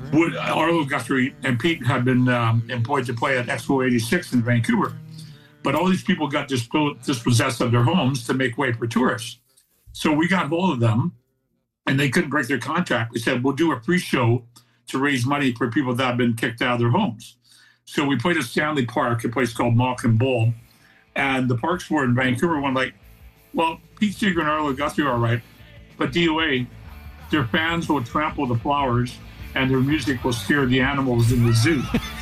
Arlo Guthrie and Pete had been employed to play at Expo 86 in Vancouver. But all these people got dispossessed of their homes to make way for tourists. So we got hold of them, and they couldn't break their contract. We said, we'll do a pre-show to raise money for people that have been kicked out of their homes. So we played at Stanley Park, a place called Malkin Bowl. And the Parks Board in Vancouver went like, well, Pete Seeger and Arlo Guthrie are all right, but DOA, their fans will trample the flowers and their music will scare the animals in the zoo.